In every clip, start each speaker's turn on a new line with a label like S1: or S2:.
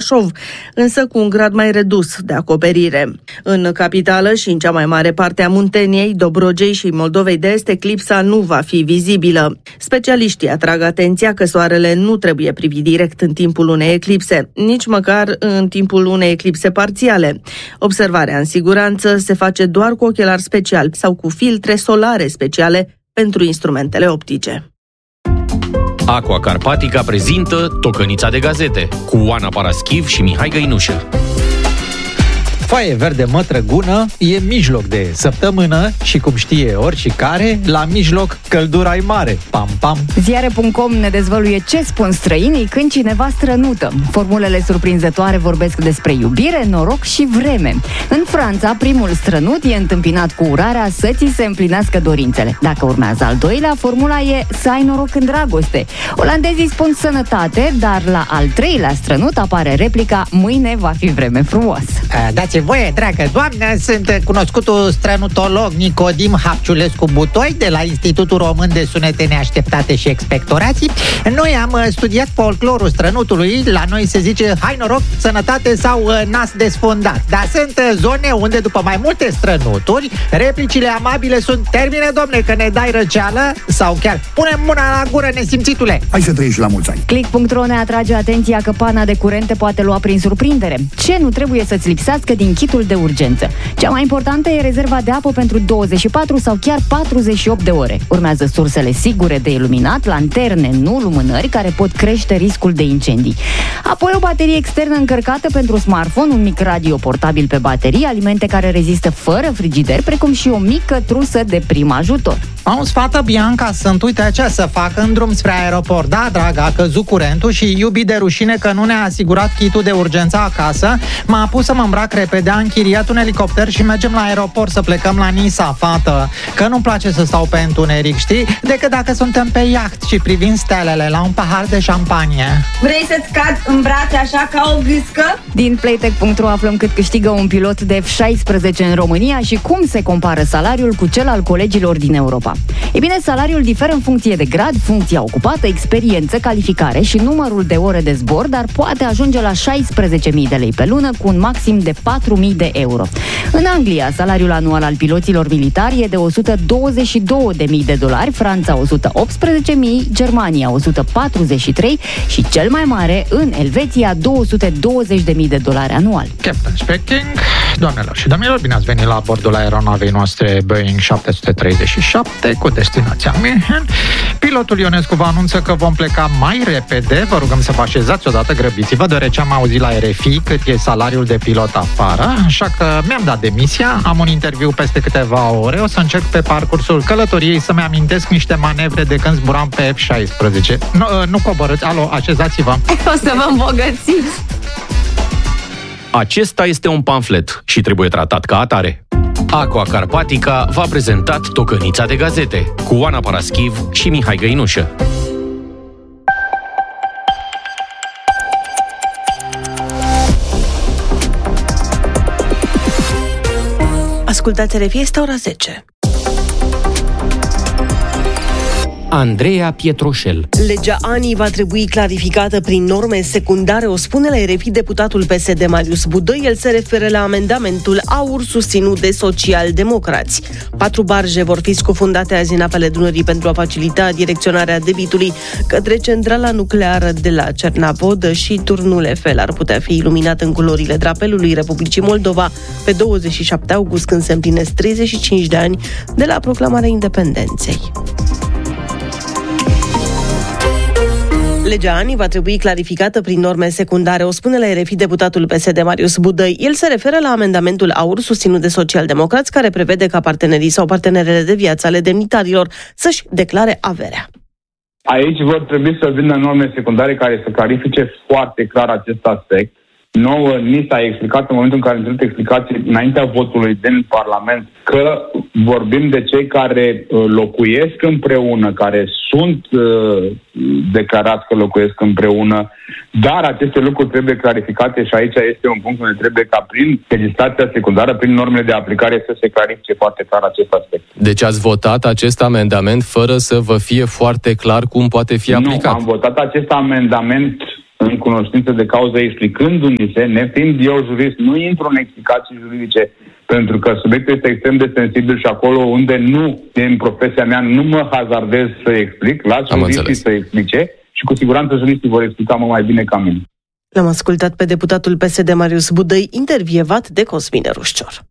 S1: Brașov, însă cu un grad mai redus de acoperire. În capitală și în cea mai mare parte a Munteniei, Dobrogei și Moldovei de Est, eclipsa nu va fi vizibilă. Specialiștii atrag atenția că soarele nu trebuie privit direct în timpul unei eclipse, nici măcar în timpul unei eclipse parțiale. Observarea în siguranță se face doar cu ochelari speciali sau cu filtre solare speciale pentru instrumentele optice.
S2: Aqua Carpatica prezintă Tocănița de gazete cu Oana Paraschiv și Mihai Găinușă.
S3: Foaie verde mătrăgună e mijloc de săptămână și, cum știe oricare, la mijloc căldura-i mare. Pam, pam!
S4: Ziare.com ne dezvăluie ce spun străinii când cineva strănută. Formulele surprinzătoare vorbesc despre iubire, noroc și vreme. În Franța, primul strănut e întâmpinat cu urarea să ți se împlinească dorințele. Dacă urmează al doilea, formula e să ai noroc în dragoste. Olandezii spun sănătate, dar la al treilea strănut apare replica mâine va fi vreme frumoasă.
S3: Dați voie, dragă doamnă, sunt cunoscutul strănutolog Nicodim Hapciulescu Butoi de la Institutul Român de Sunete Neașteptate și Expectorații. Noi am studiat folclorul strănutului. La noi se zice hai noroc, sănătate sau nas desfundat. Dar sunt zone unde după mai multe strănuturi, replicile amabile sunt termine, domne, că ne dai răceală sau chiar punem mâna la gură, nesimțitule.
S5: Hai să trăiești la mulți ani.
S4: Click.ro ne atrage atenția că pana de curent te poate lua prin surprindere. Ce nu trebuie să-ți lipsească din kitul de urgență? Cea mai importantă e rezerva de apă pentru 24 sau chiar 48 de ore. Urmează sursele sigure de iluminat, lanterne, nu lumânări, care pot crește riscul de incendii. Apoi o baterie externă încărcată pentru smartphone, un mic radio portabil pe baterie, alimente care rezistă fără frigider, precum și o mică trusă de prim ajutor.
S3: Auzi, fată Bianca, sunt, uite ce să fac în drum spre aeroport. Da, dragă, a căzut curentul și iubi de rușine că nu ne-a asigurat kitul de urgență acasă. M-a pus să mă îmbrac repede, a închiriat un elicopter și mergem la aeroport să plecăm la Nisa, fată. Că nu-mi place să stau pe întuneric, știi? Decât dacă suntem pe iaht și privim stelele la un pahar de șampanie.
S6: Vrei să-ți cazi în brațe așa ca o gâscă?
S4: Din Playtech.ro aflăm cât câștigă un pilot de F-16 în România și cum se compară salariul cu cel al colegilor din Europa. Ei bine, salariul diferă în funcție de grad, funcția ocupată, experiență, calificare și numărul de ore de zbor, dar poate ajunge la 16.000 de lei pe lună cu un maxim de 4.000 de euro. În Anglia, salariul anual al piloților militari e de $122.000 de dolari, Franța 118.000, Germania 143 și cel mai mare în Elveția $220.000 de dolari anual.
S3: Captain speaking, doamnelor și domnilor, bine ați venit la bordul aeronavei noastre Boeing 737 cu destinația München. Pilotul Ionescu vă anunță că vom pleca mai repede. Vă rugăm să vă așezați odată, grăbiți-vă, deoarece am auzit la RFI cât e salariul de pilot afară, așa că mi-am dat demisia, am un interviu peste câteva ore, o să încerc pe parcursul călătoriei să-mi amintesc niște manevre de când zburam pe F-16. Nu coborâți, alo, așezați-vă.
S6: O să vă îmbogățiți.
S2: Acesta este un pamflet și trebuie tratat ca atare. Aqua Carpatica v-a prezentat Tocănița de gazete cu Oana Paraschiv și Mihai Găinușă.
S1: Ascultați RFI, este ora 10.
S2: Andreea Pietroșel.
S1: Legea ANI va trebui clarificată prin norme secundare, o spune la RFI deputatul PSD Marius Budăi. El se referă la amendamentul AUR susținut de socialdemocrați. 4 barje vor fi scufundate azi în apele Dunării pentru a facilita direcționarea debitului către centrala nucleară de la Cernavodă și turnul Eiffel ar putea fi iluminat în culorile drapelului Republicii Moldova pe 27 august, când se împlinesc 35 de ani de la proclamarea independenței. Legea ANI va trebui clarificată prin norme secundare, o spune la RFI deputatul PSD Marius Budăi. El se referă la amendamentul AUR susținut de socialdemocrați, care prevede ca partenerii sau partenerele de viață ale demnitarilor să-și declare averea.
S7: Aici vor trebui să vină norme secundare care să clarifice foarte clar acest aspect. Nouă ni s-a explicat în momentul în care am cerut explicații înaintea votului din Parlament că vorbim de cei care locuiesc împreună, care sunt declarați că locuiesc împreună, dar aceste lucruri trebuie clarificate și aici este un punct unde trebuie ca prin legislația secundară, prin normele de aplicare să se clarifice foarte clar acest aspect.
S8: Deci ați votat acest amendament fără să vă fie foarte clar cum poate fi aplicat?
S7: Nu, am votat acest amendament în cunoștință de cauză, explicându-mi se, nefiind eu jurist, nu intru în explicații juridice, pentru că subiectul este extrem de sensibil și acolo unde nu, în profesia mea, nu mă hazardez să explic, las juriștii să explice și cu siguranță juriștii vor explica mai bine ca mine.
S1: L-am ascultat pe deputatul PSD Marius Budăi, intervievat de Cosmin Rușcior.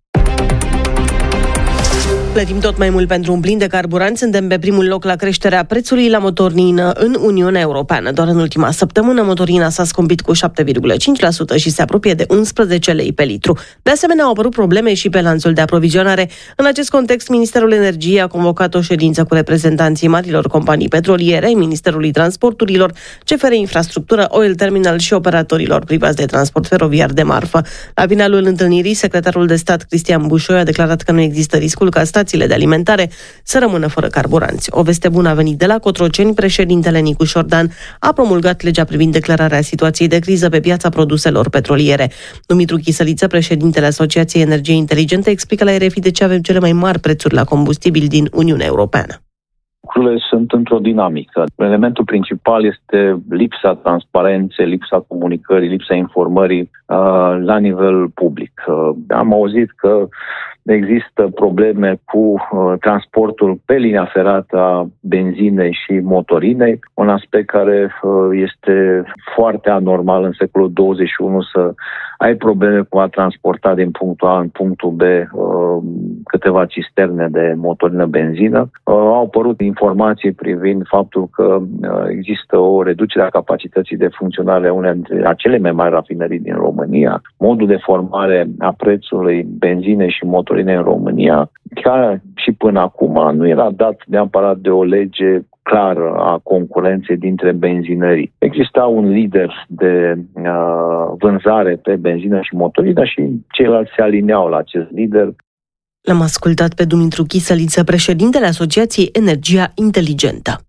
S1: Plătim tot mai mult pentru un plin de carburant. Suntem pe primul loc la creșterea prețului la motorină în Uniunea Europeană. Doar în ultima săptămână motorina s-a scumpit cu 7,5% și se apropie de 11 lei pe litru. De asemenea, au apărut probleme și pe lanțul de aprovizionare. În acest context, Ministerul Energiei a convocat o ședință cu reprezentanții marilor companii petroliere, Ministerului Transporturilor, CFR Infrastructură, Oil Terminal și operatorilor privați de transport feroviar de marfă. La finalul întâlnirii, secretarul de stat Cristian Bușoi a declarat că nu există riscul ca stațiile de alimentare să rămână fără carburanți. O veste bună a venit de la Cotroceni. Președintele Nicu Șordan a promulgat legea privind declararea situației de criză pe piața produselor petroliere. Dumitru Chisăliță, președintele Asociației Energie Inteligente, explică la RFI de ce avem cele mai mari prețuri la combustibil din Uniunea Europeană.
S5: Lucrurile sunt într-o dinamică. Elementul principal este lipsa transparenței, lipsa comunicării, lipsa informării la nivel public. Am auzit că există probleme cu transportul pe linia ferată a benzinei și motorinei, un aspect care este foarte anormal în secolul 21 să ai probleme cu a transporta din punctul A în punctul B câteva cisterne de motorină benzină. Au apărut informații privind faptul că există o reducere a capacității de funcționare a unei dintre cele mai mari rafinării din România. Modul de formare a prețului benzinei și motorinei în România, chiar și până acum, nu era dat neapărat de o lege clară a concurenței dintre benzinării. Exista un lider de vânzare pe benzină și motorină și ceilalți se alineau la acest lider.
S1: L-am ascultat pe Dumitru Chisăliță, președintele Asociației Energia Inteligentă.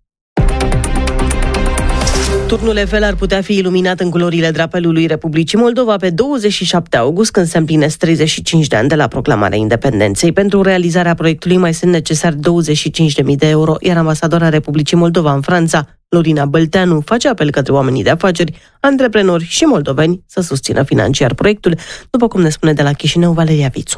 S1: Turnul Eiffel ar putea fi iluminat în culorile drapelului Republicii Moldova pe 27 august, când se împlinesc 35 de ani de la proclamarea independenței. Pentru realizarea proiectului mai sunt necesari 25.000 de euro, iar ambasadora Republicii Moldova în Franța, Lorina Bălteanu, face apel către oamenii de afaceri, antreprenori și moldoveni să susțină financiar proiectul, după cum ne spune de la Chișinău Valeria Vițu.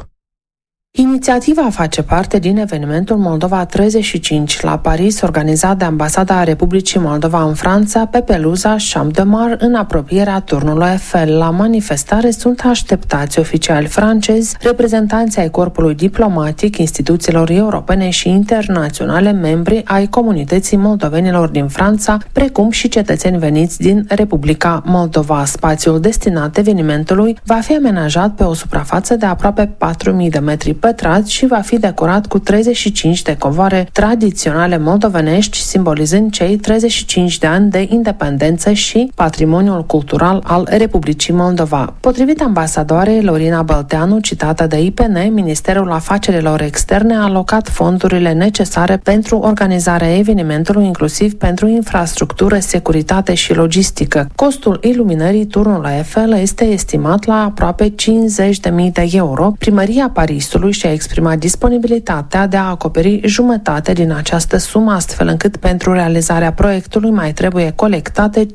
S8: Inițiativa face parte din evenimentul Moldova 35 la Paris, organizat de Ambasada Republicii Moldova în Franța pe peluza Champ de Mars, în apropierea turnului Eiffel. La manifestare sunt așteptați oficiali francezi, reprezentanții ai corpului diplomatic, instituțiilor europene și internaționale, membri ai comunității moldovenilor din Franța, precum și cetățeni veniți din Republica Moldova. Spațiul destinat evenimentului va fi amenajat pe o suprafață de aproape 4.000 de metri pătrați și va fi decorat cu 35 de covoare tradiționale moldovenești, simbolizând cei 35 de ani de independență și patrimoniul cultural al Republicii Moldova. Potrivit ambasadoarei Lorina Bălteanu, citată de IPN, Ministerul Afacerilor Externe a alocat fondurile necesare pentru organizarea evenimentului, inclusiv pentru infrastructură, securitate și logistică. Costul iluminării turnului Eiffel este estimat la aproape 50.000 de euro. Primăria Parisului și-a exprimat disponibilitatea de a acoperi jumătate din această sumă, astfel încât pentru realizarea proiectului mai trebuie colectate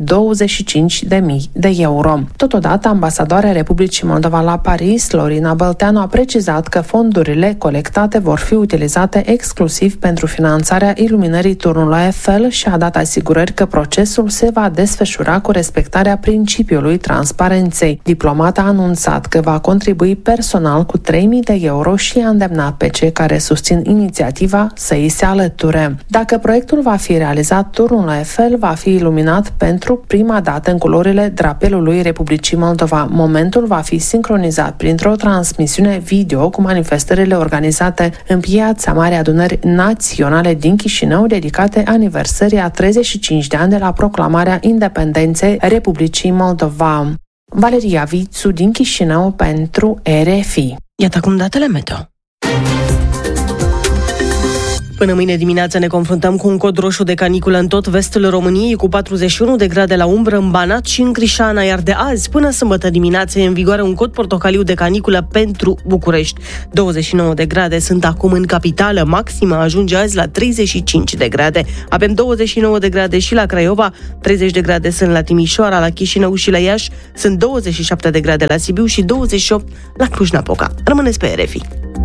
S8: 25.000 de euro. Totodată, ambasadoarea Republicii Moldova la Paris, Lorina Bălteanu, a precizat că fondurile colectate vor fi utilizate exclusiv pentru finanțarea iluminării turnului Eiffel și a dat asigurări că procesul se va desfășura cu respectarea principiului transparenței. Diplomata a anunțat că va contribui personal cu 3.000 de euro și a îndemnat pe cei care susțin inițiativa să îi se alăture. Dacă proiectul va fi realizat, turnul Eiffel va fi iluminat pentru prima dată în culorile drapelului Republicii Moldova. Momentul va fi sincronizat printr-o transmisiune video cu manifestările organizate în Piața Marii Adunări Naționale din Chișinău, dedicate aniversării a 35 de ani de la proclamarea independenței Republicii Moldova. Valeria Vițu din Chișinău pentru RFI.
S1: Iată acum datele meteo. Până mâine dimineață ne confruntăm cu un cod roșu de caniculă în tot vestul României, cu 41 de grade la umbră în Banat și în Crișana, iar de azi până sâmbătă dimineață e în vigoare un cod portocaliu de caniculă pentru București. 29 de grade sunt acum în capitală, maxima ajunge azi la 35 de grade. Avem 29 de grade și la Craiova, 30 de grade sunt la Timișoara, la Chișinău și la Iași, sunt 27 de grade la Sibiu și 28 la Cluj-Napoca. Rămâneți pe RFI.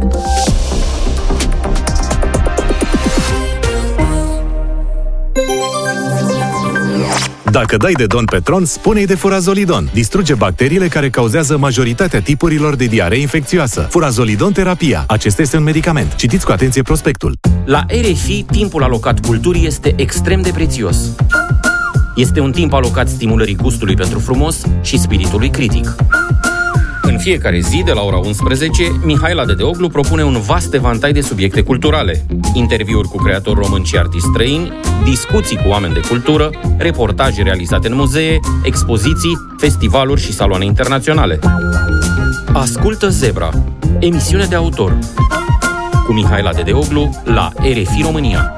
S9: Dacă dai de Don Petron, spune-i de Furazolidon. Distruge bacteriile care cauzează majoritatea tipurilor de diaree infecțioasă. Furazolidon terapia. Acesta este un medicament. Citiți cu atenție prospectul.
S2: La RFI, timpul alocat culturii este extrem de prețios. Este un timp alocat stimulării gustului pentru frumos și spiritului critic. În fiecare zi, de la ora 11, Mihaela Dedeoglu propune un vast evantai de subiecte culturale. Interviuri cu creatori români și artiști străini, discuții cu oameni de cultură, reportaje realizate în muzee, expoziții, festivaluri și saloane internaționale. Ascultă Zebra, emisiune de autor, cu Mihaela Dedeoglu la RFI România.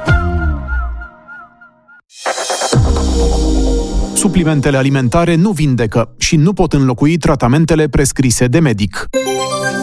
S10: Suplimentele alimentare nu vindecă și nu pot înlocui tratamentele prescrise de medic.